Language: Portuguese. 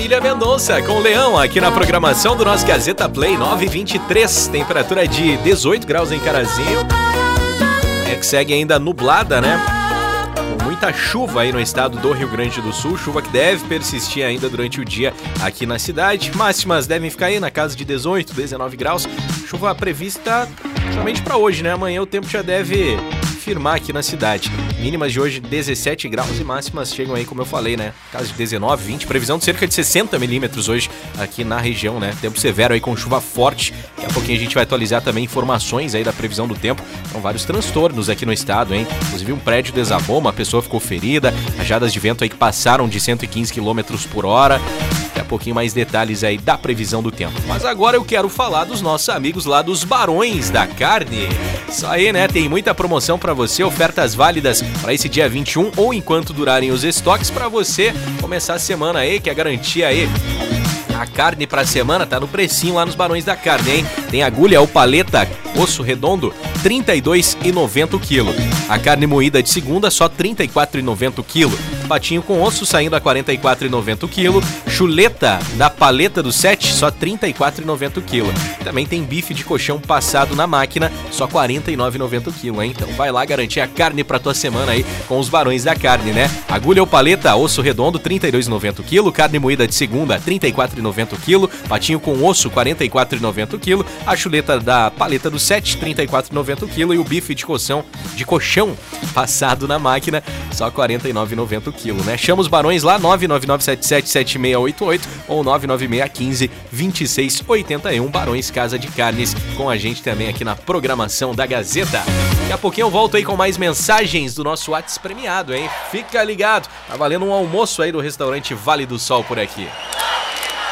Marília Mendonça com o Leão aqui na programação do nosso Gazeta Play 9:23, temperatura de 18 graus em Carazinho. É que segue ainda nublada, né? Com muita chuva aí no estado do Rio Grande do Sul, chuva que deve persistir ainda durante o dia aqui na cidade. Máximas devem ficar aí na casa de 18, 19 graus. Chuva prevista somente para hoje, né? Amanhã o tempo já deve firmar aqui na cidade. Mínimas de hoje 17 graus e máximas chegam aí, como eu falei, né? Caso de 19, 20, previsão de cerca de 60 milímetros hoje aqui na região, né? Tempo severo aí com chuva forte. Daqui a pouquinho a gente vai atualizar também informações aí da previsão do tempo. São vários transtornos aqui no estado, hein? Inclusive um prédio desabou, uma pessoa ficou ferida, rajadas de vento aí que passaram de 115 km por hora. Daqui a pouquinho mais detalhes aí da previsão do tempo. Mas agora eu quero falar dos nossos amigos lá dos Barões da Carne. Isso aí, né? Tem muita promoção pra você, ofertas válidas para esse dia 21 ou enquanto durarem os estoques para você começar a semana aí, que é a garantia aí. A carne pra semana tá no precinho lá nos Barões da Carne, hein? Tem agulha ou paleta, osso redondo, R$ 32,90 o quilo. A carne moída de segunda, só R$ 34,90 o quilo. Patinho com osso saindo a R$ 44,90 o quilo. Chuleta da paleta do 7, só R$ 34,90 o quilo. Também tem bife de colchão passado na máquina, só R$ 49,90 o quilo, hein? Então vai lá garantir a carne pra tua semana aí com os Barões da Carne, né? Agulha ou paleta, osso redondo, R$ 32,90 o quilo. Carne moída de segunda, R$ 34,90 o quilo. Patinho com osso, R$ 44,90 o quilo. A chuleta da paleta do 7, R$ 34,90 o quilo. E o bife de colchão passado na máquina, só R$ 49,90 o quilo, né? Chama os Barões lá, 999777688 ou 996152681. Barões Casa de Carnes com a gente também aqui na programação da Gazeta. Daqui a pouquinho eu volto aí com mais mensagens do nosso WhatsApp premiado, hein? Fica ligado, tá valendo um almoço aí do restaurante Vale do Sol por aqui.